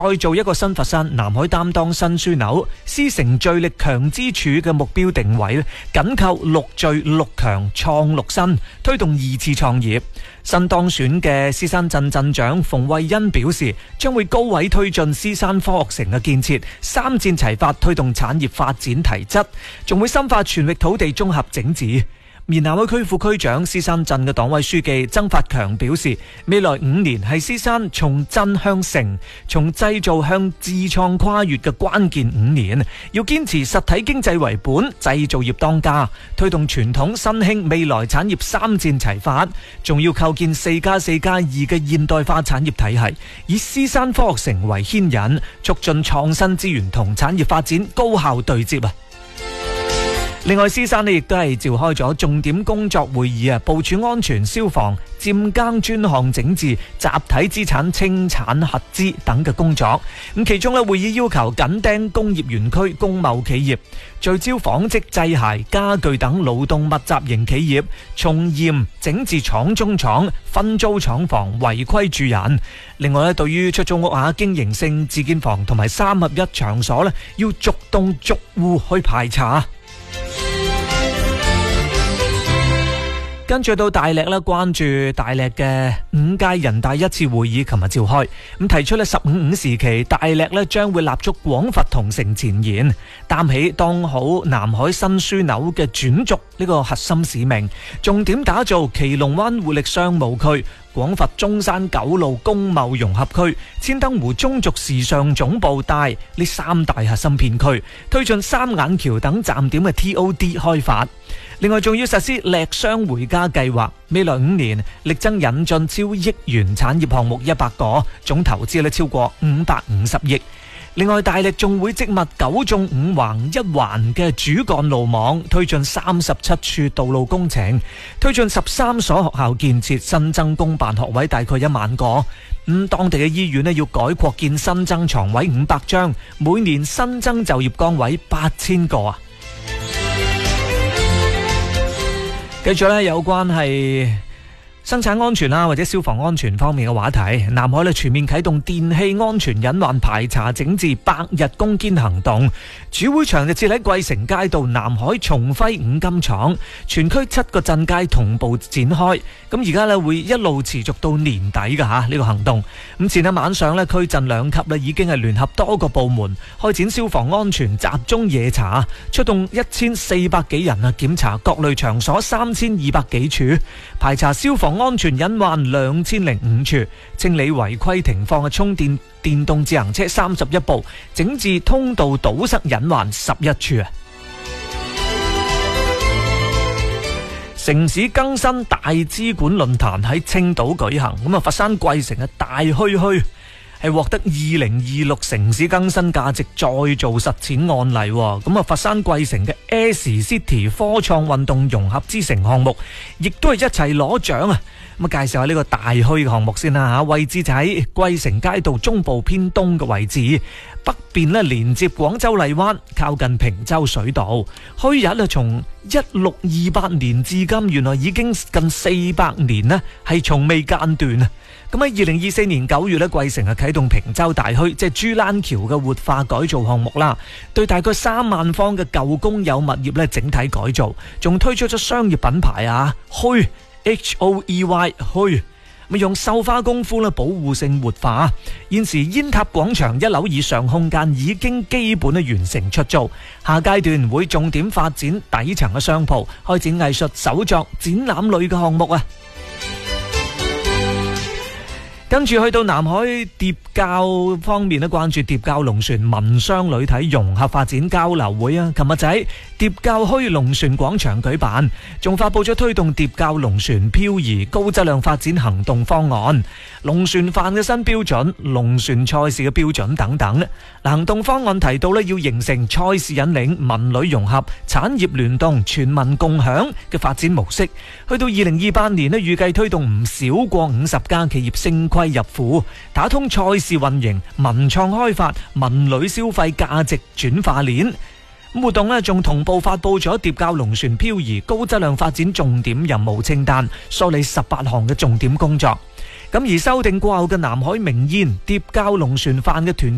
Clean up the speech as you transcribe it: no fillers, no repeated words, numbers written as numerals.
再造一個新佛山，南海擔當新樞紐，獅城聚力強支柱嘅目標定位，緊扣六聚六強創六新，推動二次創業。新當選嘅獅山鎮鎮長馮慧欣表示，將會高位推進獅山科學城嘅建設，三箭齊發推動產業發展提質，仲會深化全域土地綜合整治。而南海區副區長獅山鎮嘅黨委書記曾發強表示，未來5年係獅山從鎮向城、從製造向自創跨越嘅關鍵5年，要堅持實體經濟為本，製造業當家，推動傳統新興未來產業三箭齊發，仲要構建4+4+2嘅現代化產業體系，以獅山科學城為牽引，促進創新資源同產業發展高效對接啊！另外，獅山亦都係召開咗重點工作會議部署安全、消防、佔更專項整治、集體資產清產核資等嘅工作。咁其中會議要求緊盯工業園區工貿企業，聚焦紡織、製鞋、家具等勞動密集型企業，從嚴整治廠中廠、分租廠房、違規住人。另外對於出租屋經營性自建房同埋3合1場所要逐棟逐戶去排查。跟住到大瀝關注大瀝嘅5屆人大一次會議琴日召開，咁提出15.5時期大瀝將會立足廣佛同城前沿，擔起當好南海新樞紐嘅轉軸呢個核心使命，重點打造麒龍灣活力商務區、廣佛中山9路工貿融合區、千燈湖中軸時尚總部帶呢3大核心片區，推進三眼橋等站點嘅 TOD 開發。另外仲要實施瀝商回家計劃，未來5年力爭引進超億元產業項目100個，總投資超過550億。另外大瀝仲會積密9縱5橫1環嘅主幹路網，推進37處道路工程，推進13所學校建設，新增公辦學位大概1萬個。當地嘅醫院要改擴建，新增床位500張，每年新增就業崗位8000個啊！繼續有關係生產安全或者消防安全方面嘅話題，南海全面啟動電氣安全隱患排查整治100日攻堅行動，主會場就設喺桂城街道南海重輝五金廠，全區7個鎮街同步展開，咁而家會一路持續到年底嘅呢個行動。咁前日晚上區鎮2級已經係聯合多個部門開展消防安全集中夜查，出動1400幾人檢查各類場所3200幾處，排查消防安全隱患2005處，清理違規停放嘅充電電動自行車31部，整治通道堵塞隱患11處。城市更新大資管論壇喺青島舉行，咁佛山桂城嘅大墟墟係獲得2026城市更新價值再造實踐案例。咁佛山桂城嘅 S City 科創運動融合之城項目，亦都係一齊攞獎啊！咁介紹下呢個大墟嘅項目先啦，位置就喺桂城街道中部偏東嘅位置，北邊連接廣州荔灣，靠近平洲水道。墟日從1628年至今，原來已經近400年係從未間斷啊！咁喺2024年9月桂城啟動平洲大墟，即係珠欄橋嘅活化改造項目啦，對大概3萬方嘅舊公有物業整體改造，仲推出咗商業品牌墟 HOEY 墟，用繡花功夫保護性活化。現時煙塔廣場1樓以上空間已經基本完成出租，下階段會重點發展底層嘅商鋪，開展藝術手作展覽類嘅項目啊。跟住去到南海疊滘方面關注疊滘龍船民商旅體融合發展交流會啊，琴日就喺疊滘墟龍船廣場舉辦，仲發佈咗推動疊滘龍船漂移高質量發展行動方案、龍船飯嘅新標準、龍船賽事嘅標準等等。行動方案提到要形成賽事引領、民旅融合、產業聯動、全民共享嘅發展模式。去到2028年預計推動唔少過50家企業升級入庫，打通賽事運營、文創開發、文旅消費價值轉化鏈。活動仲同步發佈咗疊滘龍船漂移高質量發展重點任務清單，梳理18項嘅重點工作。咁而修訂過後嘅南海明煙疊滘龍船飯嘅團